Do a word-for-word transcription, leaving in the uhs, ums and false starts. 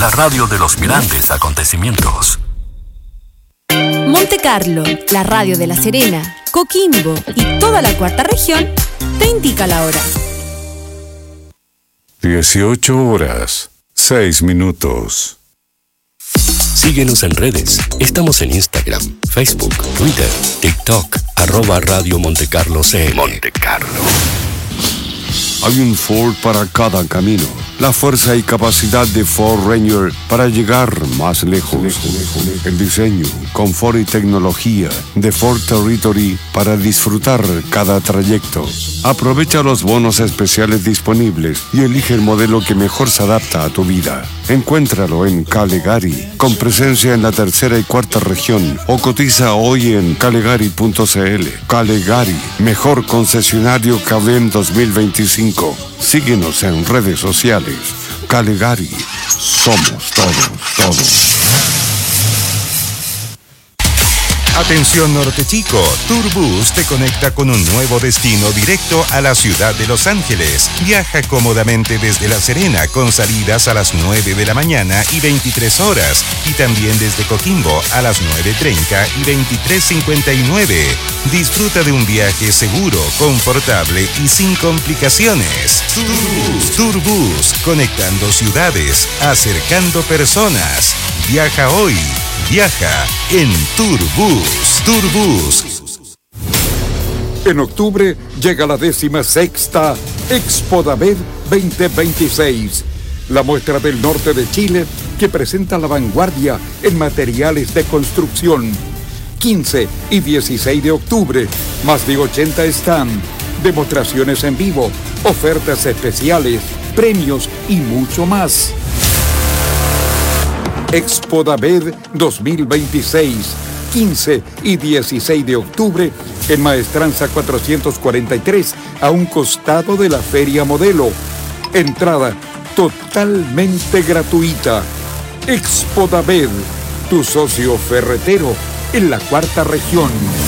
la radio de los grandes acontecimientos. Monte Carlo, la radio de La Serena, Coquimbo y toda la cuarta región, te indica la hora. dieciocho horas, seis minutos. Síguenos en redes. Estamos en Instagram, Facebook, Twitter, TikTok, arroba Radio Monte Carlo C M. Monte Carlo. Hay un Ford para cada camino. La fuerza y capacidad de Ford Ranger para llegar más lejos. El diseño, confort y tecnología de Ford Territory para disfrutar cada trayecto. Aprovecha los bonos especiales disponibles y elige el modelo que mejor se adapta a tu vida. Encuéntralo en Calegari, con presencia en la tercera y cuarta región, o cotiza hoy en calegari punto c l. Calegari, mejor concesionario que en dos mil veinticinco. Síguenos en redes sociales. Calegari, somos todos, todos. Atención Norte Chico, Tourbus te conecta con un nuevo destino directo a la ciudad de Los Ángeles. Viaja cómodamente desde La Serena con salidas a las nueve de la mañana y veintitrés horas y también desde Coquimbo a las nueve treinta y veintitrés cincuenta y nueve. Disfruta de un viaje seguro, confortable y sin complicaciones. Tourbus, Tourbus, conectando ciudades, acercando personas. Viaja hoy. Viaja en Tourbus. Tourbus. En octubre llega la décima sexta Expo Damed veinte veintiséis, la muestra del norte de Chile que presenta la vanguardia en materiales de construcción. quince y dieciséis de octubre, más de ochenta stand, demostraciones en vivo, ofertas especiales, premios y mucho más. Expo Damed dos mil veintiséis, quince y dieciséis de octubre en Maestranza cuatrocientos cuarenta y tres, a un costado de la Feria Modelo. Entrada totalmente gratuita. Expo Damed, tu socio ferretero en la cuarta región.